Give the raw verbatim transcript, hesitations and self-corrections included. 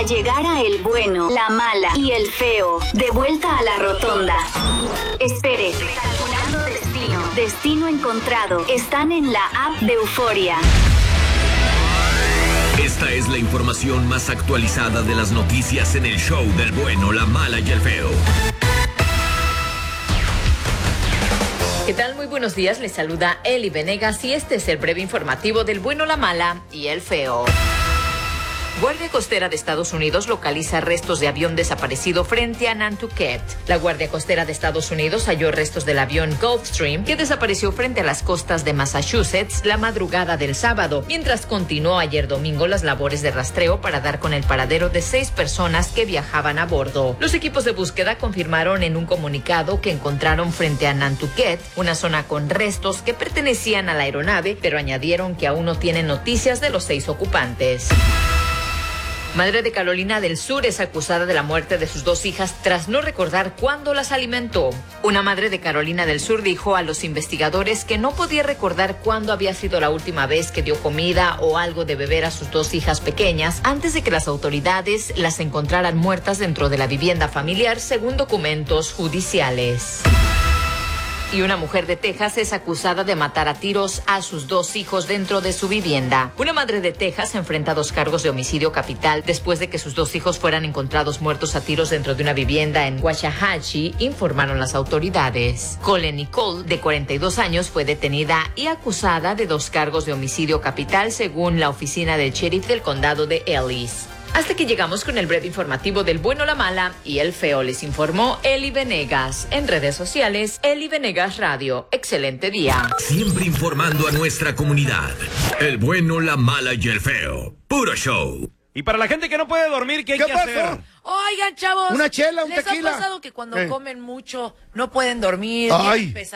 Para llegar a el bueno, la mala y el feo, de vuelta a la rotonda. Espere, calculando destino. Destino encontrado. Están en la app de Euforia. Esta es la información más actualizada de las noticias en el show del bueno, la mala y el feo. ¿Qué tal? Muy buenos días, les saluda Eli Venegas y este es el breve informativo del bueno, la mala y el feo. Guardia Costera de Estados Unidos localiza restos de avión desaparecido frente a Nantucket. La Guardia Costera de Estados Unidos halló restos del avión Gulfstream que desapareció frente a las costas de Massachusetts la madrugada del sábado, mientras continuó ayer domingo las labores de rastreo para dar con el paradero de seis personas que viajaban a bordo. Los equipos de búsqueda confirmaron en un comunicado que encontraron frente a Nantucket una zona con restos que pertenecían a la aeronave, pero añadieron que aún no tienen noticias de los seis ocupantes. Madre de Carolina del Sur es acusada de la muerte de sus dos hijas tras no recordar cuándo las alimentó. Una madre de Carolina del Sur dijo a los investigadores que no podía recordar cuándo había sido la última vez que dio comida o algo de beber a sus dos hijas pequeñas antes de que las autoridades las encontraran muertas dentro de la vivienda familiar, según documentos judiciales. Y una mujer de Texas es acusada de matar a tiros a sus dos hijos dentro de su vivienda. Una madre de Texas enfrenta dos cargos de homicidio capital después de que sus dos hijos fueran encontrados muertos a tiros dentro de una vivienda en Waxahachie, informaron las autoridades. Colleen Nicole, de cuarenta y dos años, fue detenida y acusada de dos cargos de homicidio capital, según la oficina del sheriff del condado de Ellis. Hasta que llegamos con el breve informativo del bueno, la mala y el feo. Les informó Eli Venegas. En redes sociales, Eli Venegas Radio. Excelente día. Siempre informando a nuestra comunidad. El bueno, la mala y el feo. Puro show. Y para la gente que no puede dormir, ¿qué hay ¿Qué que pasó? hacer? Oigan, chavos. Una chela, un ¿les tequila. ha pasado que cuando Eh. comen mucho no pueden dormir? Ay. Tienen